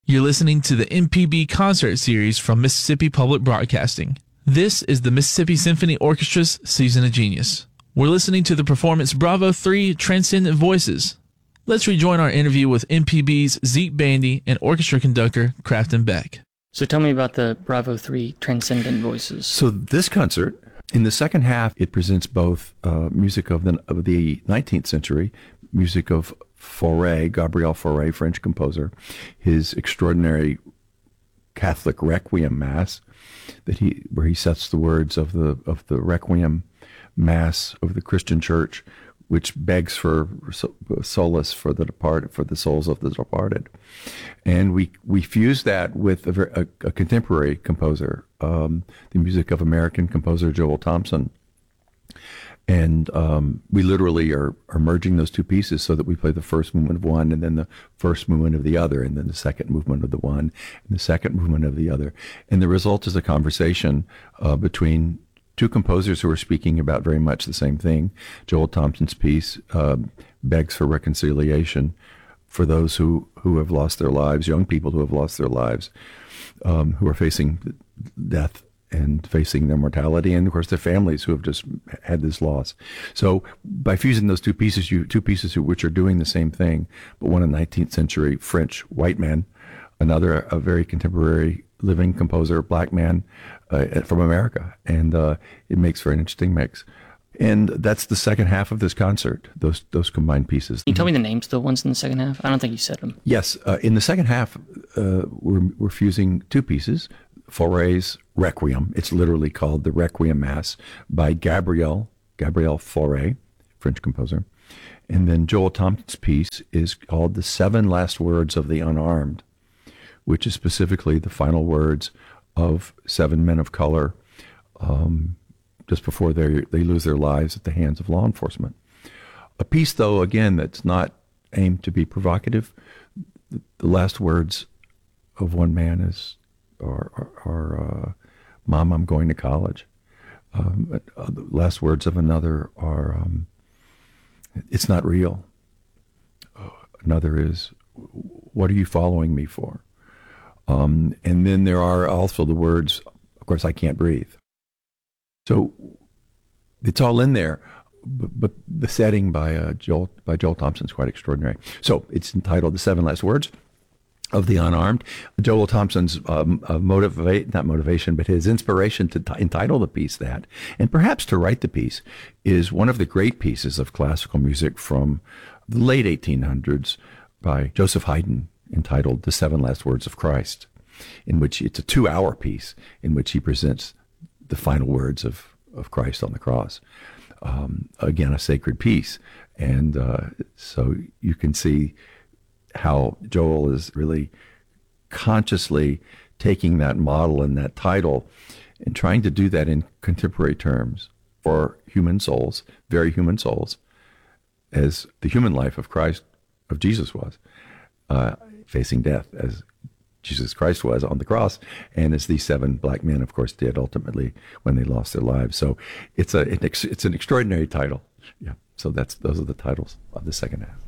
You're listening to the MPB concert series from Mississippi Public Broadcasting. This is the Mississippi Symphony Orchestra's Season of Genius. We're listening to the performance Bravo 3 Transcendent Voices. Let's rejoin our interview with MPB's Zeke Bandy and orchestra conductor Crafton Beck. So tell me about the Bravo 3 Transcendent Voices. So this concert, in the second half, it presents both music of the 19th century, music of Fauré, Gabriel Fauré, French composer, his extraordinary Catholic Requiem Mass, where he sets the words of the Requiem Mass of the Christian Church, which begs for solace for the souls of the departed, and we fuse that with a contemporary composer, the music of American composer Joel Thompson. And we literally are merging those two pieces so that we play the first movement of one and then the first movement of the other and then the second movement of the one and the second movement of the other. And the result is a conversation between two composers who are speaking about very much the same thing. Joel Thompson's piece begs for reconciliation for those who have lost their lives, young people who have lost their lives, who are facing death and facing their mortality, and of course their families who have just had this loss. So by fusing those two pieces which are doing the same thing, but one a 19th century French white man, another a very contemporary living composer, black man from America, and it makes for an interesting mix. And that's the second half of this concert, those combined pieces. Can you tell me the names of the ones in the second half? I don't think you said them. Yes, in the second half, we're fusing two pieces. Fauré's Requiem. It's literally called the Requiem Mass by Gabriel Fauré, French composer. And then Joel Thompson's piece is called The Seven Last Words of the Unarmed, which is specifically the final words of seven men of color just before they lose their lives at the hands of law enforcement. A piece, though, again, that's not aimed to be provocative. The last words of one man are Mom, I'm going to college. The last words of another are, it's not real. Another is, what are you following me for? And then there are also the words, of course, I can't breathe. So it's all in there, but the setting by Joel Thompson is quite extraordinary. So it's entitled The Seven Last Words of the Unarmed. Joel Thompson's not motivation, but his inspiration to entitle the piece that, and perhaps to write the piece, is one of the great pieces of classical music from the late 1800s by Joseph Haydn, entitled The Seven Last Words of Christ, in which it's a 2-hour piece in which he presents the final words of Christ on the cross. Again, a sacred piece. And so you can see how Joel is really consciously taking that model and that title and trying to do that in contemporary terms for human souls, very human souls, as the human life of Christ, of Jesus was, facing death as Jesus Christ was on the cross, and as these seven black men, of course, did ultimately when they lost their lives. So it's an extraordinary title. Yeah. So those are the titles of the second half.